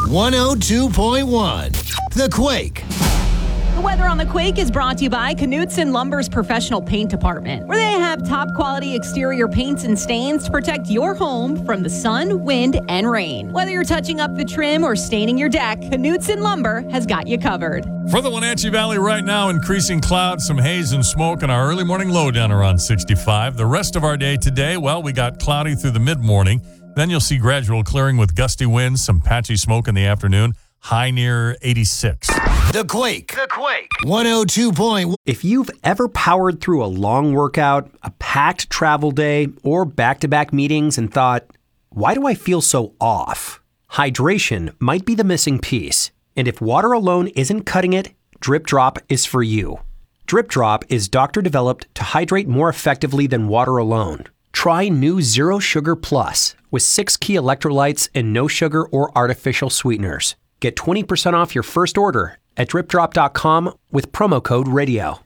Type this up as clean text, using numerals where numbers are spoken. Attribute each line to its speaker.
Speaker 1: 102.1. The Quake.
Speaker 2: The weather on The Quake is brought to you by Knutson Lumber's professional paint department, where they have top quality exterior paints and stains to protect your home from the sun, wind, and rain. Whether you're touching up the trim or staining your deck, Knutson Lumber has got you covered.
Speaker 3: For the Wenatchee Valley right now, increasing clouds, some haze and smoke, and our early morning low down around 65. The rest of our day today, well, we got cloudy through the mid-morning. Then you'll see gradual clearing with gusty winds, some patchy smoke in the afternoon, high near 86.
Speaker 1: The Quake. 102.1.
Speaker 4: If you've ever powered through a long workout, a packed travel day, or back-to-back meetings and thought, why do I feel so off? Hydration might be the missing piece. And if water alone isn't cutting it, Drip Drop is for you. Drip Drop is doctor-developed to hydrate more effectively than water alone. Try new Zero Sugar Plus with 6 key electrolytes and no sugar or artificial sweeteners. Get 20% off your first order at dripdrop.com with promo code RADIO.